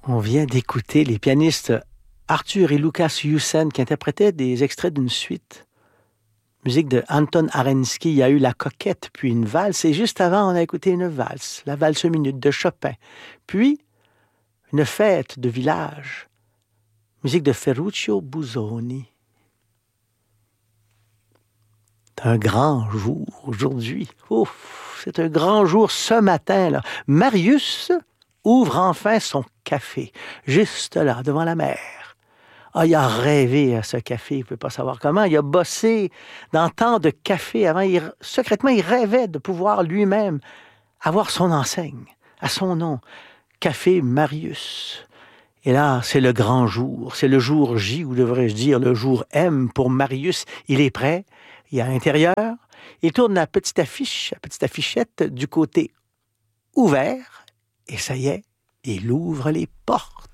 On vient d'écouter les pianistes Arthur et Lukas Jussen qui interprétaient des extraits d'une suite. Musique de Anton Arensky, il y a eu La Coquette, puis une valse, et juste avant, on a écouté une valse, la valse minute de Chopin. Puis, une fête de village, musique de Ferruccio Busoni. C'est un grand jour aujourd'hui. Ouf, c'est un grand jour ce matin, là. Marius ouvre enfin son café, juste là, devant la mer. Ah, il a rêvé à ce café, il ne peut pas savoir comment. Il a bossé dans tant de cafés avant. Secrètement, il rêvait de pouvoir lui-même avoir son enseigne, à son nom, Café Marius. Et là, c'est le grand jour, c'est le jour J, ou devrais-je dire le jour M pour Marius. Il est prêt, il est à l'intérieur, il tourne la petite affichette du côté ouvert, et ça y est, il ouvre les portes.